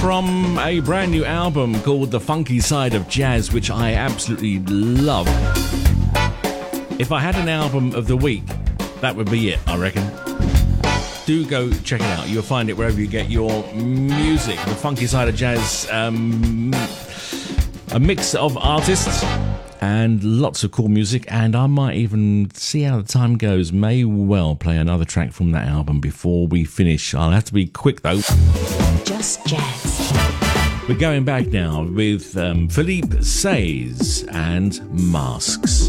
from a brand new album called The Funky Side of Jazz, which I absolutely love. If I had an album of the week, that would be it, I reckon. Do go check it out. You'll find it wherever you get your music. The Funky Side of Jazz, a mix of artists and lots of cool music, and I might even, see how the time goes, may well play another track from that album before we finish. I'll have to be quick though. Just Jazz. We're going back now with Philippe Says and Masks.